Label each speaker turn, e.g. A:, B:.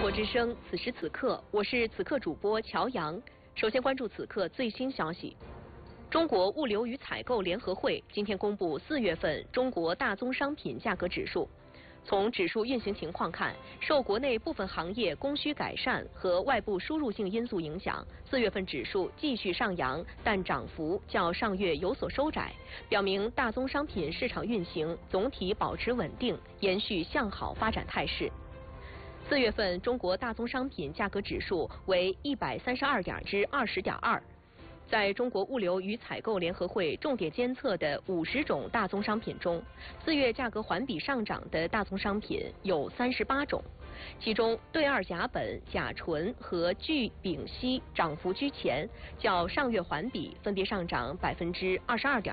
A: 国之声，此时此刻，我是此刻主播乔阳。首先关注此刻最新消息。中国物流与采购联合会今天公布4月份中国大宗商品价格指数。从指数运行情况看，受国内部分行业供需改善和外部输入性因素影响，4月份指数继续上扬，但涨幅较上月有所收窄，表明大宗商品市场运行总体保持稳定，延续向好发展态势。4月份中国大宗商品价格指数为132点之20.2。在中国物流与采购联合会重点监测的50种大宗商品中，4月价格环比上涨的大宗商品有38种，其中对二甲苯、甲醇和聚丙烯涨幅居前，较上月环比分别上涨22.2%、